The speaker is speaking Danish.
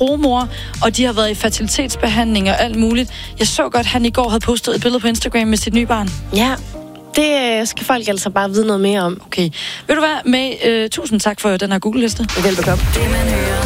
rugemor, og de har været i fertilitetsbehandling og alt muligt. Jeg så godt, han i går havde postet et billede på Instagram med sit nye barn. Ja, det skal folk altså bare vide noget mere om. Okay. Ved du hvad, May, tusind tak for den her Google-liste. Velbekomme.